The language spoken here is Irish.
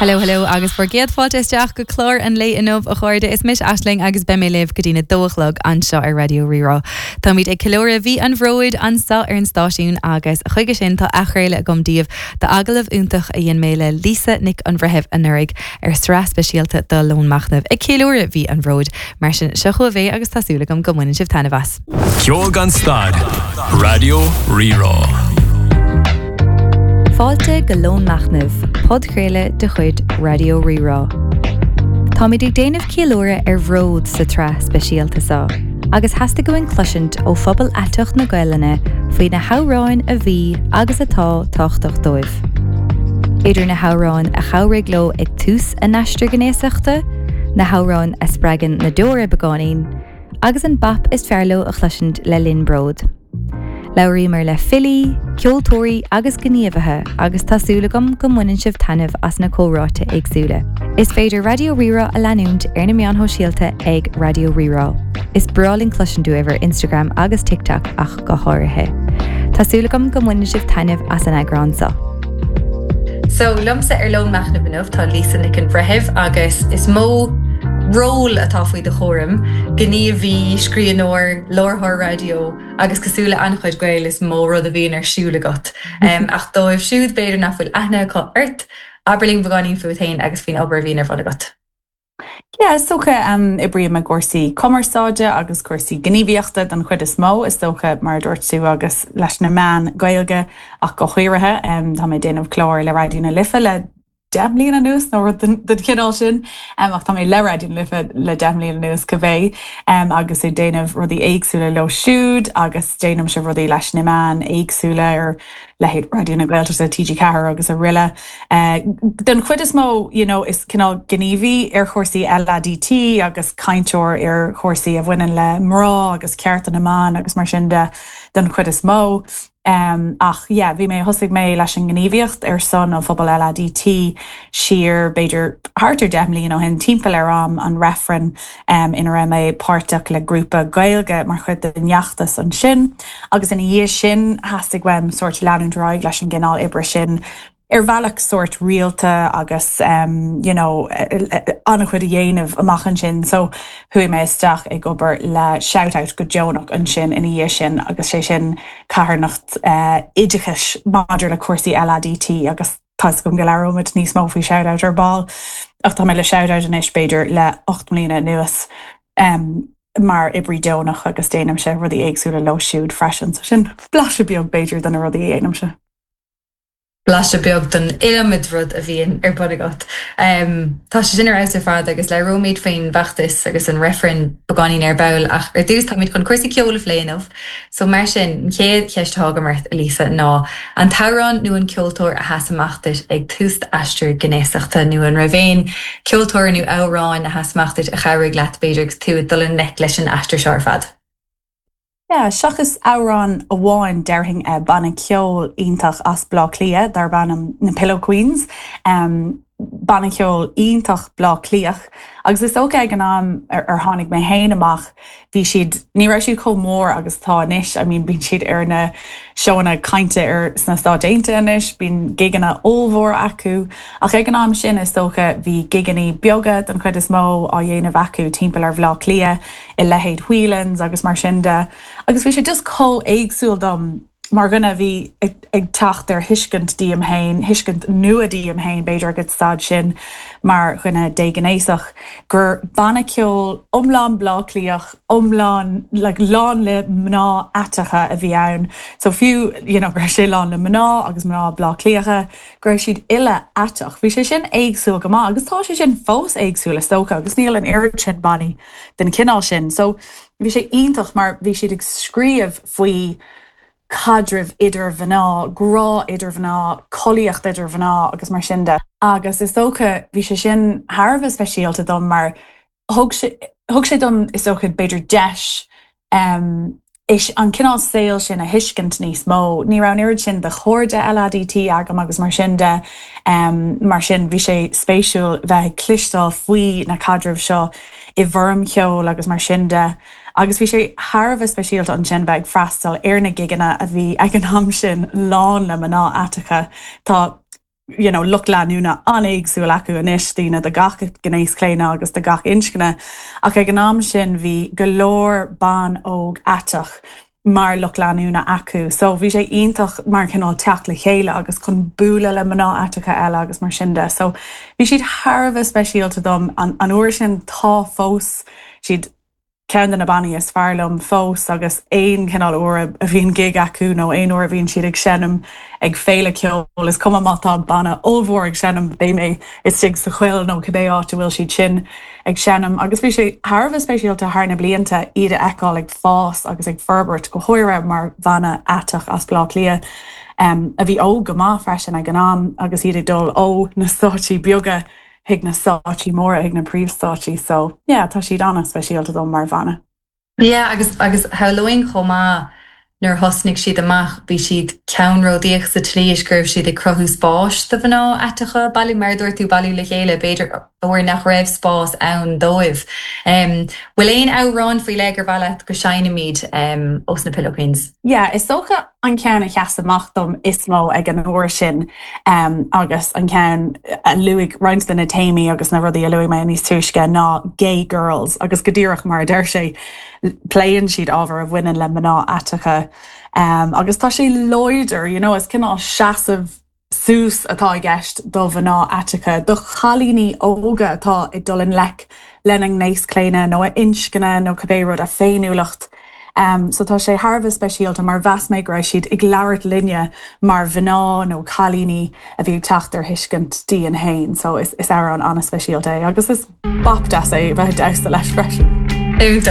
Hello, agus for géad fáilte isteach go chlár an lé inmh a chuirde is mis Aisling agus be mé leh go dtína dóchlog anseo ar Radio Rirá. Tá míad ag cilóra bhí an bhróid ansá ar an stáisiún agus chuige sin tá achréile a gomdíobh de agalah úntaach a dhéon méile Lisa Nick an bhrethebh a nurig ar srá speisialta do Lónmachnamh. Ag cilóra bhí an bhróid mar sin seo chu bhéh agus tásúla go muinn sibh tanna bhas. Ceol gan stad, Radio Rirá. Fáilte go Lónmachnamh, podcréile de chuid Radio Rirá. Tá míad ag déanamh ciallóra ar bhróid sa trá speisialta sá, agus heasta go in cloisiint ó phobal aitocht na Gaeilge faoi na hamhráin a bhí agus atá táchtach dóibh. Idir na hamhráin a chabhréigló ag tús a neistir gnéasachta, na hamhráin a spreagan na dóra begáín, agus an bap is fearló a chluisiint le linn bród. Labhraí mar le fillí, ceoltóirí agus gníomhathe agus tásúlagam go muinn sibh tainmh as na córáte agsúla. Is féidir Radio Rirá a leanúnt ar na meán hóisialta ag Radio Rirá. Is brálinn cloisiú over Instagram agus TikTok ach go háirithe. Tásúlagam go muinn sibh tainmh as an agránsa. So lumsa ar Lónmachnamh inmh tá Lisa Nick an bhrethebh agus is mó ról atá faoi de chóram, gníomh bhí scríanóir, láthar radio, agus cosúla anchuid Gael is mó rud a bhíon ar siúla got. Ach dóibh siúd beidir nach bhfuil aithne có ort, aberling bhagáín fuaithain agus bhíon obair bhíon ar fada got. Yeah, is socha I bríam a gcúrsaí commerceáide agus gcúrsaí gníomhaíochta don chuid is mó, is socha mar dúirtú agus leis na meán Gaeilge ach go chuirithe, tá mé déanamh clár le radioúna lifa le 10 mbliana nuas nó den cinál sin, ach tá mé le radioúna lifa le 10 mbliana nuas go bhéh, agus é déanamh rudí éagsúla le siúd, agus déanam se rudí leis na meán éagsúla ar lehéad radioúna Gaeltas a TG Cahar agus a rilla. Den chuid is mó, is cinál gníomhaí ar chóirsaí LADT agus cainteoir ar chóirsaí a bhaineann le mrá agus ceart an amán agus mar sin den chuid is mó. Ach, bhí mé thosaigh mé leis an gníomhaíocht ar son ó phobal LADT siar beidir hartar 10 mbliana hen timpeall ar an referen in ra mé páirteach le grúpa Gaeilge mar chud den neachtas an sin, agus ina dhé sin hastig wem sort leanúint ráig leis an gcinál ibre sin ar bhealach sort rialta agus, annach chud a dhéanamh amachchan sin, so hui mé isteach ag obair le shout-out go Jonach an sin ina dhé sin, agus sé sin caharnacht idechis maidir le cuasaí LADT agus pas gom go leróid níos mó faoi shout-out ar ball, ach tá mé le shout-out an isbéidir le 8 mbliana nuas mar ibrí Jonach agus déanam se rudí éagsúla le siúd freisin, so sin blase beag beidir den a rudí dhéanam se. Blase beag den ilmid rud a bhíon ar bud agat. Tá sé sin ar aus ar fad agus le roméid féin bachtas agus an referen beganín ar bail ach ar dús tá míid chun cuasaí ceola léanamh, so mar sin chéad cheist hágamart a Lisa ná an tárán nó an ceoltóir a hasamachtais ag túst aistúr gnéasachta nó an raibhéin ceoltóir nó áráin a hasamachtais a chabhraigh leat beidir tú dul an nec leis an aistúr seár fad. Yeah, seachas árán a bháin deirthing banna ceol iontach as blá clia dar banam na Pillow Queens, banna ceol iontach blá cliach, agus is óga ag an am ar tháinig mé héin amach, bhí siad ní raibh siad chomh mór agus tá inis, bín siad ar na seoanna cainte ar sna stádainte inis, bín giganna ómhór acu, ach ag an am sin is tócha bhí giganí beaga don chuid is mó á dhéanamh acu timpeall ar bhlá clia I lehéad Whelan's agus mar sin de, agus bhí sé just có éagsúil dom mar gona bhí ag tacht ar hiiscint díam hain, hiiscint nua díam hain beidir agad stad sin mar gona déganéisach gur banna ceol omlán blá cliach, omlán lán le mná atacha a bhí ann. So fiú, gur sé lán le mná agus mná blá cliacha, gur siad ile atach. Bhí sé sin éagsúil go má, agus tá sé sin fós éagsúil is tócha, agus níl an aird sin banní den cinál sin. So bhí sé iontach mar bhí siad ag scríomh faoi cadrih idir bhaná, grá idir bhaná, colíocht idir bhaná agus mar sin de. Agus is tócha bhí sé sin Harbh speisialta dom mar thug sé dom is tócha beidir deis is an cinál saoil sin a hiiscint níos mó. Ní raibh irid sin de chóirde LADT agam agus mar sin de, mar sin bhí sé spéisiúil bheith clistal faoi na cadrih seo I bhorm ceol agus mar sin de. Agus bhí sé Harbh speisialta an sin bheith freastal ar na giganna a bhí ag an ham sin lán le maná atacha. Tá look leúna anéagsú acu an istína de gach gnééis léine agus de gach inscinne ach ag gnáam sin bhí golóir ban óg atach mar loch leúna acu. So bhí sé ionintach mar cinál teach le chéile agus chun búla le maná atacha eile agus mar sinnde. So bhí siad Harbh speisialta dom an uair sin tá fós siad cean na bannaí is fearlumm fós agus éon cinál uair a bhíon gig acu nó éon uair a bhíonn siad ag seanam ag féile ceol is cum mátá banna ómhór ag seanam bé mé is sig sa chfuil nó cabbé áta bhfuil siad sin ag seanam. Agus bhí sé Harbh speisialta thna blianta iad eáil ag fás agus ag ferbert go háire mar bhanna atach as blá lia. A bhí ó go má freisin ag gnáam agus iad dul ó na sátí beaga hiag na sátí móra hiag na príomhsátí. So, tá siad anna speisialta dom mar bhanna. agus Halloween chomá nuair thosnig siad amach bhí siad ceanródaíoch sa tríos gurb siad ag crothú spáis do bhaná atacha bailí mar dúir tú bailú le chéile beidir bhfuair nach raibh spás ann dóibh. Bhfuil éon árán faoi le gur bhaile go Sineamid os na Pillow Queens? Is socha an cean a cheas amach dom is mó ag an uair sin agus an cean luigh roinnt na taimí agus na rudí a luigh me níos tuisce ná gay girls agus go dtíreach mar d sé pléann siad ábhar a bhainean le maná atacha. Agus tá sé loidir, is cinál seasamh sús atá gceist do bhaná atacha. Do chalíní óga atá i dul in lening nééis cléine nó a inscinne nó cabbéród a féinúlacht. So tá sé Harbh speisialta mar bheas méid gra siad ag leabhart linne mar bhaná nó chalíní a bhí teachtar hiiscint dí an hain. So is ar an anna speisialta agus is baptas é bheith deasta leis freisin.